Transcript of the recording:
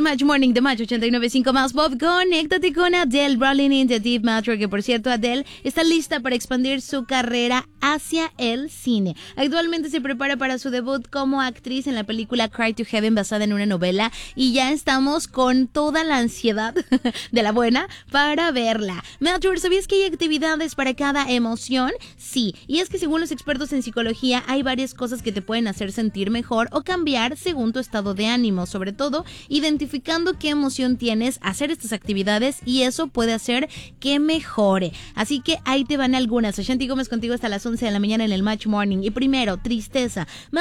Match Morning de Match 89.5 más Bob. Conéctate con Adele, Rolling in the Deep Metro, que por cierto Adele está lista para expandir su carrera hacia el cine. Actualmente se prepara para su debut como actriz en la película Cry to Heaven, basada en una novela, y ya estamos con toda la ansiedad de la buena para verla. Metro, ¿sabías que hay actividades para cada emoción? Sí, y es que según los expertos en psicología hay varias cosas que te pueden hacer sentir mejor o cambiar según tu estado de ánimo, sobre todo identificando qué emoción tienes, hacer estas actividades y eso puede hacer que mejore. Así que ahí te van algunas. Ashanti Gómez contigo hasta las 11 de la mañana en el Match Morning. Y primero, tristeza.